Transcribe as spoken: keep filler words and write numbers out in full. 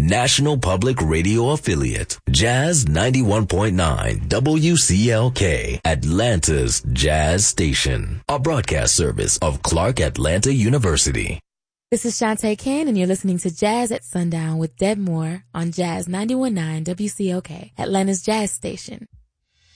National Public Radio affiliate, Jazz ninety-one point nine W C L K, Atlanta's Jazz Station, a broadcast service of Clark Atlanta University. This is Shantae Ken, and you're listening to Jazz at Sundown with Deb Moore on Jazz ninety-one point nine W C L K, Atlanta's Jazz Station.